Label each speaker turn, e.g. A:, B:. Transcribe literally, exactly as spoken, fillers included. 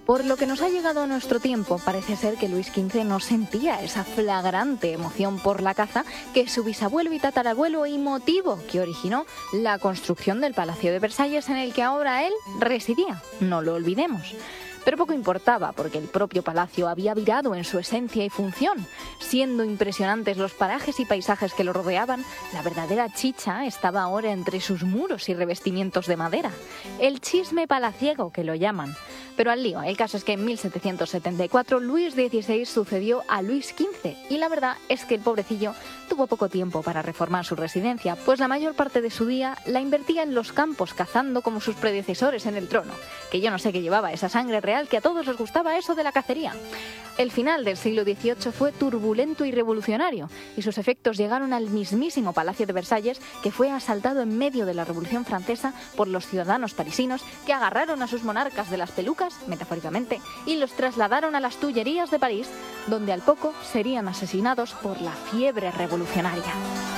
A: Por lo que nos ha llegado a nuestro tiempo, parece ser que Luis quince no sentía esa flagrante emoción por la caza que su bisabuelo y tatarabuelo, y motivo que originó la construcción del Palacio de Versalles en el que ahora él residía. No lo olvidemos. Pero poco importaba, porque el propio palacio había virado en su esencia y función. Siendo impresionantes los parajes y paisajes que lo rodeaban, la verdadera chicha estaba ahora entre sus muros y revestimientos de madera. El chisme palaciego, que lo llaman. Pero al lío, el caso es que en mil setecientos setenta y cuatro Luis dieciséis sucedió a Luis quince, y la verdad es que el pobrecillo tuvo poco tiempo para reformar su residencia, pues la mayor parte de su día la invertía en los campos cazando como sus predecesores en el trono, que yo no sé qué llevaba esa sangre real que a todos les gustaba eso de la cacería. El final del siglo dieciocho fue turbulento y revolucionario, y sus efectos llegaron al mismísimo Palacio de Versalles, que fue asaltado en medio de la Revolución Francesa por los ciudadanos parisinos, que agarraron a sus monarcas de las pelucas, metafóricamente, y los trasladaron a las Tullerías de París, donde al poco serían asesinados por la fiebre revolucionaria.